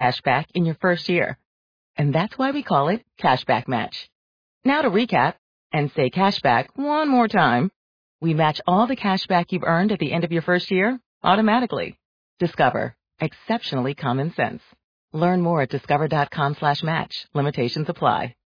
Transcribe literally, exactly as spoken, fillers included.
cash back in your first year. And that's why we call it Cashback Match. Now to recap and say cashback one more time. We match all the cash back you've earned at the end of your first year automatically. Discover. Exceptionally common sense. Learn more at discover.com slash match. Limitations apply.